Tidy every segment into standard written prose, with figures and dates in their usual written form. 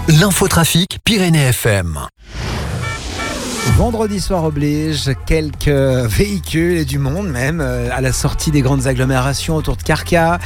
L'infotrafic Pyrénées FM. Vendredi soir oblige, quelques véhicules et du monde même à la sortie des grandes agglomérations autour de Carcassonne,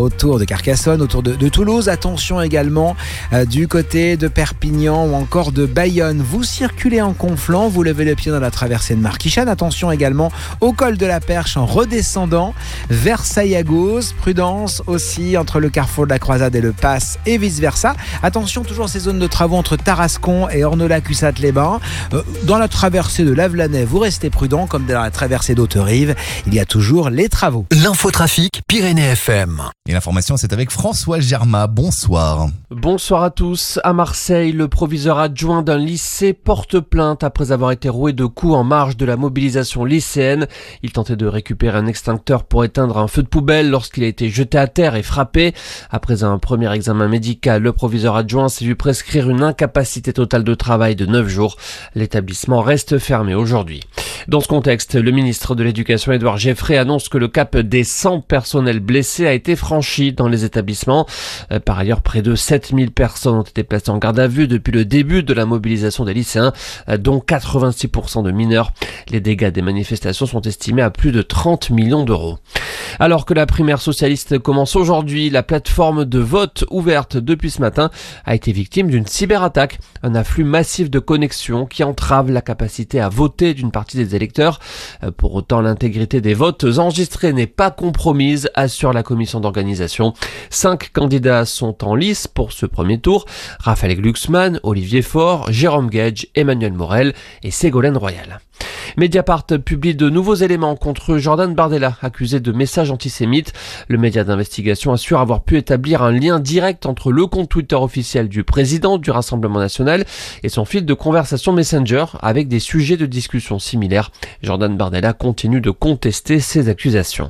autour de Toulouse. Attention également du côté de Perpignan ou encore de Bayonne. Vous circulez en Conflans, vous levez le pied dans la traversée de Marquichane. Attention également au col de la Perche en redescendant vers Saillagos. Prudence aussi entre le carrefour de la Croisade et le Pass et vice versa. Attention toujours à ces zones de travaux entre Tarascon et Ornelas-Cussat-les-Bains. Dans la traversée de Lavelanet, vous restez prudent, comme dans la traversée d'Hauterive, il y a toujours les travaux. L'infotrafic Pyrénées FM. Et l'information, c'est avec François Germain. Bonsoir. Bonsoir à tous. À Marseille, le proviseur adjoint d'un lycée porte plainte après avoir été roué de coups en marge de la mobilisation lycéenne. Il tentait de récupérer un extincteur pour éteindre un feu de poubelle lorsqu'il a été jeté à terre et frappé. Après un premier examen médical, le proviseur adjoint s'est vu prescrire une incapacité totale de travail de 9 jours. L'établissement reste fermé aujourd'hui. Dans ce contexte, le ministre de l'Éducation Édouard Geffray annonce que le cap des 100 personnels blessés a été franchi dans les établissements. Par ailleurs, près de 7000 personnes ont été placées en garde à vue depuis le début de la mobilisation des lycéens, dont 86% de mineurs. Les dégâts des manifestations sont estimés à plus de 30 millions d'euros. Alors que la primaire socialiste commence aujourd'hui, la plateforme de vote ouverte depuis ce matin a été victime d'une cyberattaque, un afflux massif de connexions qui entrave la capacité à voter d'une partie des électeurs. Pour autant, l'intégrité des votes enregistrés n'est pas compromise, assure la commission d'organisation. 5 candidats sont en lice pour ce premier tour: Raphaël Glucksmann, Olivier Faure, Jérôme Gage, Emmanuel Morel et Ségolène Royal. Mediapart publie de nouveaux éléments contre Jordan Bardella, accusé de messages antisémites. Le média d'investigation assure avoir pu établir un lien direct entre le compte Twitter officiel du président du Rassemblement national et son fil de conversation Messenger avec des sujets de discussion similaires. Jordan Bardella continue de contester ces accusations.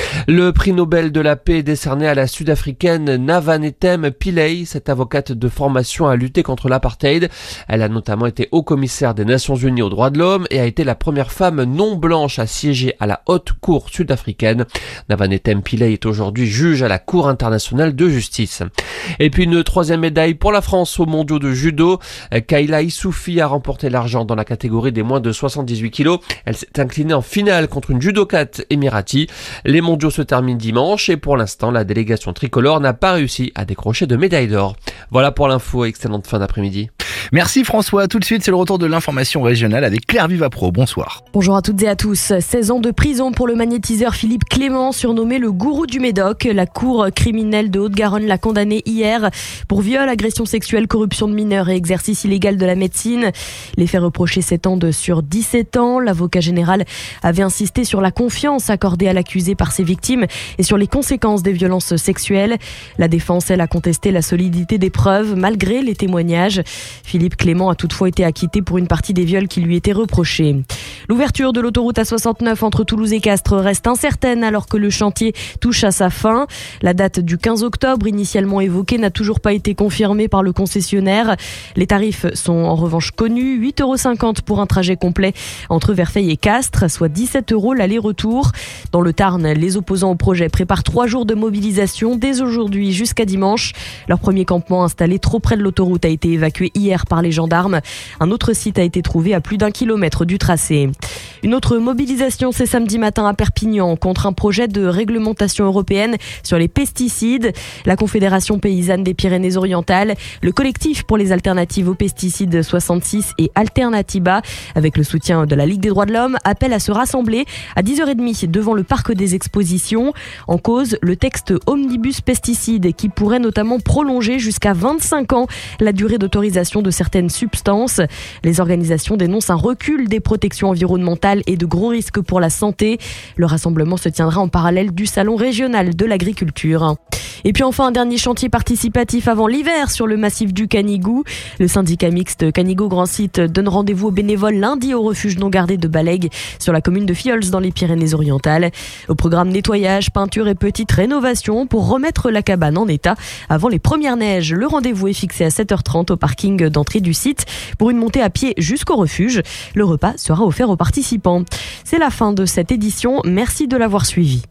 Le prix Nobel de la paix est décerné à la sud-africaine Navanethem Pillay. Cette avocate de formation a lutté contre l'apartheid. Elle a notamment été haut-commissaire des Nations Unies aux droits de l'homme et a été la première femme non blanche à siéger à la haute cour sud-africaine. Navanethem Pillay est aujourd'hui juge à la Cour internationale de justice. Et puis une troisième médaille pour la France aux mondiaux de judo. Kayla Issoufi a remporté l'argent dans la catégorie des moins de 78 kilos. Elle s'est inclinée en finale contre une judokate émirati. Les mondiaux se terminent dimanche et pour l'instant, la délégation tricolore n'a pas réussi à décrocher de médaille d'or. Voilà pour l'info, excellente fin d'après-midi. Merci François. Tout de suite, c'est le retour de l'information régionale avec Claire Vivapro. Bonsoir. Bonjour à toutes et à tous. 16 ans de prison pour le magnétiseur Philippe Clément, surnommé le gourou du Médoc. La cour criminelle de Haute-Garonne l'a condamné hier pour viol, agression sexuelle, corruption de mineurs et exercice illégal de la médecine. Les faits reprochés s'étendent sur 17 ans. L'avocat général avait insisté sur la confiance accordée à l'accusé par ses victimes et sur les conséquences des violences sexuelles. La défense, elle, a contesté la solidité des preuves malgré les témoignages. Philippe Clément a toutefois été acquitté pour une partie des viols qui lui étaient reprochés. L'ouverture de l'autoroute A69 entre Toulouse et Castres reste incertaine alors que le chantier touche à sa fin. La date du 15 octobre initialement évoquée n'a toujours pas été confirmée par le concessionnaire. Les tarifs sont en revanche connus, 8,50 € pour un trajet complet entre Verfeil et Castres, soit 17 € l'aller-retour. Dans le Tarn, les opposants au projet préparent 3 jours de mobilisation dès aujourd'hui jusqu'à dimanche. Leur premier campement installé trop près de l'autoroute a été évacué hier par les gendarmes. Un autre site a été trouvé à plus d'1 kilomètre du tracé. Une autre mobilisation, c'est samedi matin à Perpignan contre un projet de réglementation européenne sur les pesticides. La Confédération paysanne des Pyrénées-Orientales, le collectif pour les alternatives aux pesticides 66 et Alternatiba, avec le soutien de la Ligue des droits de l'homme, appellent à se rassembler à 10h30 devant le parc des expositions. En cause, le texte Omnibus Pesticides qui pourrait notamment prolonger jusqu'à 25 ans la durée d'autorisation de certaines substances. Les organisations dénoncent un recul des protections environnementales et de gros risques pour la santé. Le rassemblement se tiendra en parallèle du salon régional de l'agriculture. Et puis enfin, un dernier chantier participatif avant l'hiver sur le massif du Canigou. Le syndicat mixte Canigou Grand Site donne rendez-vous aux bénévoles lundi au refuge non gardé de Balègue sur la commune de Fiols dans les Pyrénées-Orientales. Au programme nettoyage, peinture et petite rénovation pour remettre la cabane en état avant les premières neiges. Le rendez-vous est fixé à 7h30 au parking d'entrée du site pour une montée à pied jusqu'au refuge. Le repas sera offert aux participants. C'est la fin de cette édition. Merci de l'avoir suivi.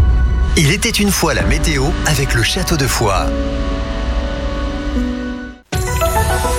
Il était une fois la météo avec le Château de Foix.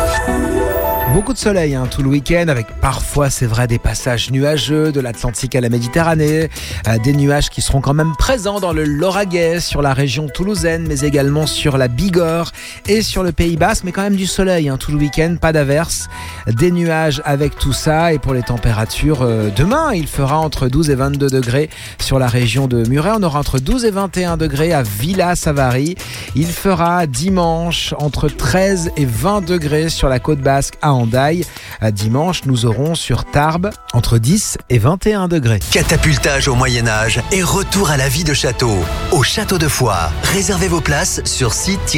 beaucoup de soleil tout le week-end, avec parfois, c'est vrai, des passages nuageux de l'Atlantique à la Méditerranée, des nuages qui seront quand même présents dans le Lauragais, sur la région toulousaine, mais également sur la Bigorre et sur le Pays Basque, mais quand même du soleil tout le week-end, pas d'averses, des nuages avec tout ça. Et pour les températures, demain, il fera entre 12 et 22 degrés sur la région de Muret, on aura entre 12 et 21 degrés à Villa-Savary, il fera dimanche entre 13 et 20 degrés sur la côte basque à Hendaye. Dimanche, nous aurons sur Tarbes entre 10 et 21 degrés. Catapultage au Moyen-Âge et retour à la vie de château. Au château de Foix. Réservez vos places sur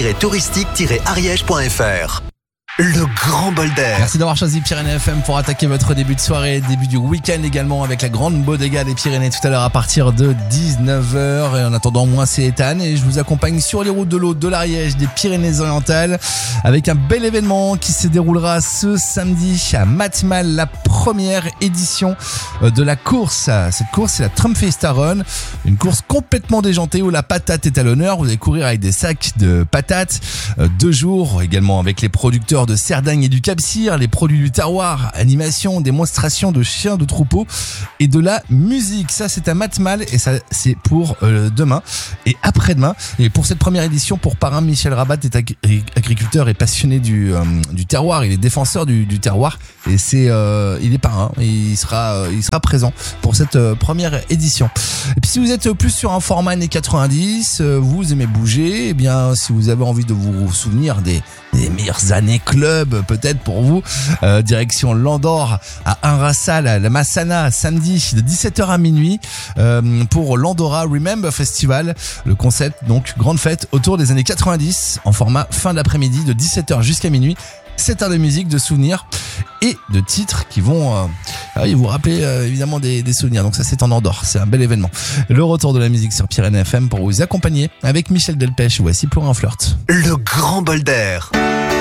site-touristique-ariège.fr. Le grand bol d'air. Merci d'avoir choisi Pyrénées FM pour attaquer votre début de soirée, début du week-end également, avec la grande bodega des Pyrénées tout à l'heure à partir de 19h. Et en attendant, moi c'est Ethan et je vous accompagne sur les routes de l'eau de l'Ariège, des Pyrénées-Orientales, avec un bel événement qui se déroulera ce samedi à Matmal, la première édition de la course. Cette course, c'est la Trumpfesta Run, une course complètement déjantée où la patate est à l'honneur. Vous allez courir avec des sacs de patates, 2 jours également avec les producteurs de Cerdagne et du Cap-Cyr, les produits du terroir, animation, démonstration de chiens de troupeau et de la musique. Ça, c'est à Matmal et ça, c'est pour demain et après-demain. Et pour cette première édition, pour parrain, Michel Rabat est agriculteur et passionné du terroir. Il est défenseur du terroir et il est parrain et il sera présent pour cette première édition. Et puis si vous êtes plus sur un format années 90, vous aimez bouger, et bien si vous avez envie de vous souvenir des meilleures années club, peut-être pour vous, direction l'Andorre à Inrassal, à la Massana, samedi de 17h à minuit, pour l'Andorra Remember Festival. Le concept, donc, grande fête autour des années 90, en format fin d'après-midi de 17h jusqu'à minuit. 7 heures de musique, de souvenirs et de titres qui vont vous rappeler évidemment des souvenirs. Donc ça, c'est en Andorre, c'est un bel événement. Le retour de la musique sur Pyrénées FM pour vous accompagner avec Michel Delpech. Voici Pour un flirt. Le grand bol d'air.